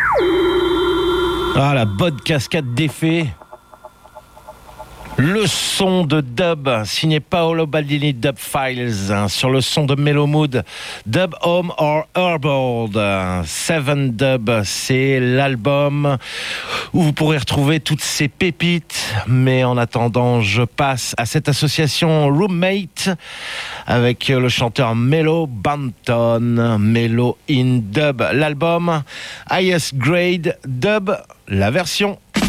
Ah, la bonne cascade d'effets. Le son de Dub, signé Paolo Baldini, Dub Files, sur le son de Mellow Mood, Dub Home or Herbold. Seven Dub, c'est l'album où vous pourrez retrouver toutes ces pépites. Mais en attendant, je passe à cette association Roommate avec le chanteur Melo Banton, Melo in Dub. L'album Highest Grade Dub, la version.